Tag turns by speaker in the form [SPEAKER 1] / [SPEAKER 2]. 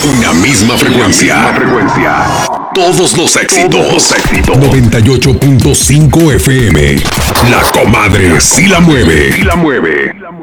[SPEAKER 1] Una misma frecuencia. Todos los éxitos. 98.5 FM. La comadre sí la mueve.